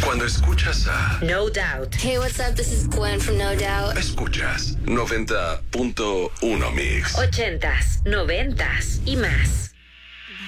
Cuando escuchas a No Doubt. Hey, what's up? This is Gwen from No Doubt. Escuchas 90.1 Mix. 80s, 90s y más.